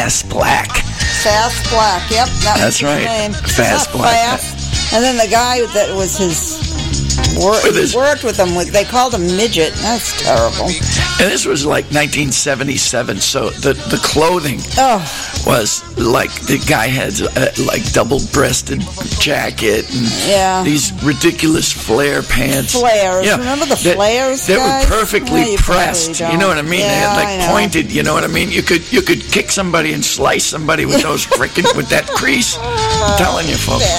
Fast Black. Fast Black, yep. That's was his right. name. Fast Not Black. Fast. And then the guy that was worked with him, they called him Midget. That's terrible. And this was like 1977, so the clothing was like the guy had like double-breasted jacket and these ridiculous flare pants. Flares. Yeah. Remember the flares, They guys? were perfectly pressed. You know what I mean? Yeah, they had like pointed. You know what I mean? You could kick somebody and slice somebody with those with that crease. I'm telling you, folks.